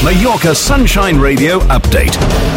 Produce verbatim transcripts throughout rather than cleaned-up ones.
Mallorca Sunshine Radio update.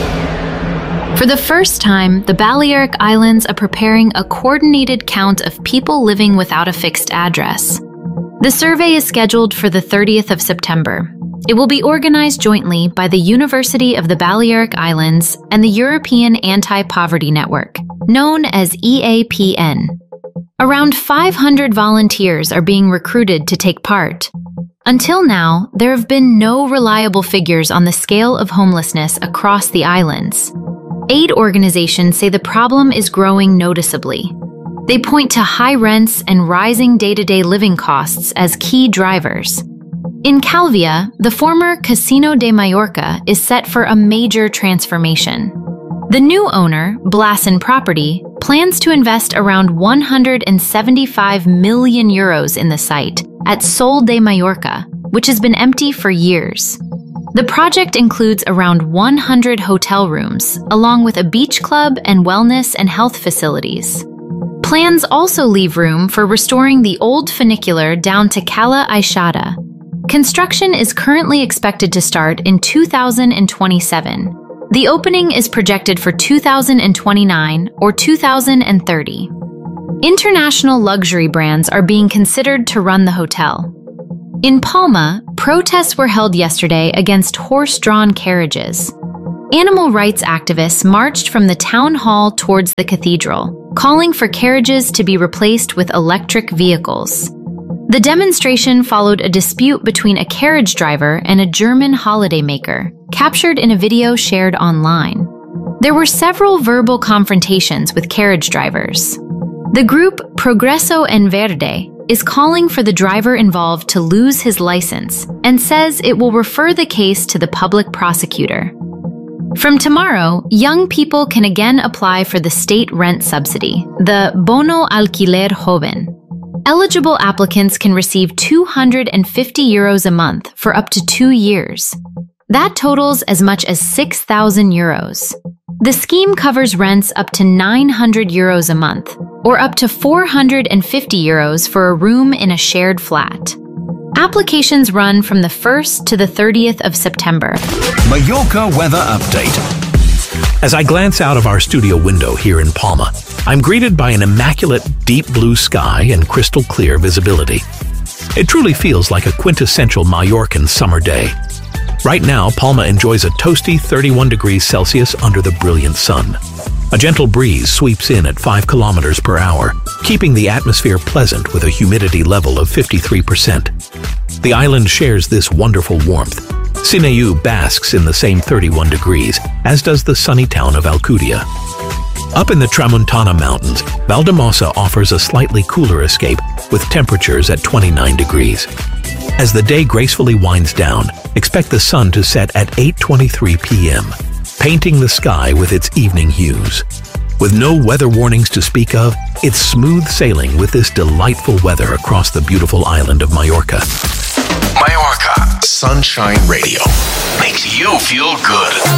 For the first time, the Balearic Islands are preparing a coordinated count of people living without a fixed address. The survey is scheduled for the thirtieth of September. It will be organized jointly by the University of the Balearic Islands and the European Anti-Poverty Network, known as E A P N. Around five hundred volunteers are being recruited to take part. Until now, there have been no reliable figures on the scale of homelessness across the islands. Aid organizations say the problem is growing noticeably. They point to high rents and rising day-to-day living costs as key drivers. In Calvia, the former Casino de Mallorca is set for a major transformation. The new owner, Blassen Property, plans to invest around one hundred seventy-five million euros in the site at Sol de Mallorca, which has been empty for years. The project includes around one hundred hotel rooms, along with a beach club and wellness and health facilities. Plans also leave room for restoring the old funicular down to Cala Aixada. Construction is currently expected to start in two thousand twenty-seven. The opening is projected for two thousand twenty-nine or two thousand thirty. International luxury brands are being considered to run the hotel. In Palma, protests were held yesterday against horse-drawn carriages. Animal rights activists marched from the town hall towards the cathedral, calling for carriages to be replaced with electric vehicles. The demonstration followed a dispute between a carriage driver and a German holidaymaker, captured in a video shared online. There were several verbal confrontations with carriage drivers. The group Progreso en Verde is calling for the driver involved to lose his license and says it will refer the case to the public prosecutor. From tomorrow, young people can again apply for the state rent subsidy, the Bono Alquiler Joven. Eligible applicants can receive two hundred fifty euros a month for up to two years. That totals as much as six thousand euros. The scheme covers rents up to nine hundred euros a month, or up to four hundred fifty euros for a room in a shared flat. Applications run from the first to the thirtieth of September. Mallorca weather update. As I glance out of our studio window here in Palma, I'm greeted by an immaculate deep blue sky and crystal clear visibility. It truly feels like a quintessential Mallorcan summer day. Right now, Palma enjoys a toasty thirty-one degrees Celsius under the brilliant sun. A gentle breeze sweeps in at five kilometers per hour, keeping the atmosphere pleasant with a humidity level of fifty-three percent. The island shares this wonderful warmth. Sineu basks in the same thirty-one degrees, as does the sunny town of Alcudia. Up in the Tramontana Mountains, Valldemossa offers a slightly cooler escape with temperatures at twenty-nine degrees. As the day gracefully winds down, expect the sun to set at eight twenty-three p m, painting the sky with its evening hues. With no weather warnings to speak of, it's smooth sailing with this delightful weather across the beautiful island of Mallorca. Mallorca Sunshine Radio makes you feel good.